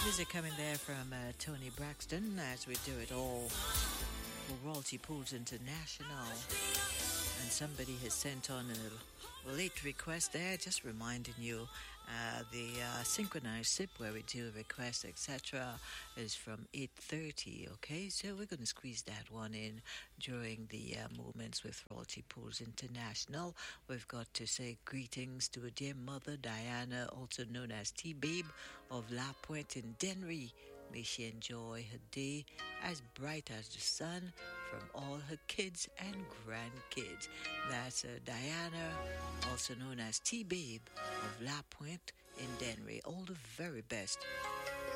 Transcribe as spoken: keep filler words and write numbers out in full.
Music coming there from uh, Tony Braxton as we do it all for Royalty Pools International. And somebody has sent on a late request there, just reminding you uh, the uh, synchronized sip where we do requests, et cetera, is from eight thirty. Okay, so we're going to squeeze that one in during the uh, moments with Royalty Pools International. We've got to say greetings to a dear mother, Diana, also known as T-Babe of La Pointe in Dennery. May she enjoy her day as bright as the sun from all her kids and grandkids. That's uh, Diana, also known as T-Babe of La Pointe in Dennery. All the very best